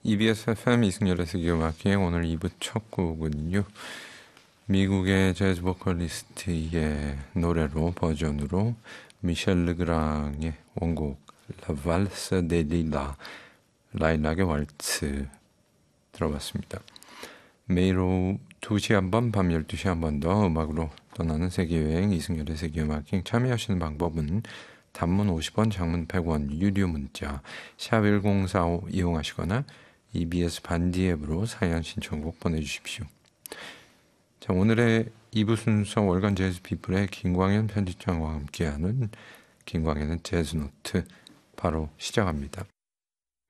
EBS FM 이승열의 세계음악기행 오늘 2부 첫 곡은요. 미국의 재즈 보컬리스트의 노래로 버전으로 미셸 르그랑의 원곡 La Valse des Lilas 라일락의 왈츠 들어봤습니다. 매일 오후 2시 한 번, 밤 12시 한 번 더 음악으로 떠나는 세계여행 이승열의 세계음악기행 참여하시는 방법은 단문 50원, 장문 100원, 유료 문자 샵 1045 이용하시거나 EBS 반디 앱으로 사연 신청곡 보내주십시오. 자, 오늘의 2부 순서 월간 재즈 피플의 김광현 편집장과 함께하는 김광현의 재즈노트 바로 시작합니다.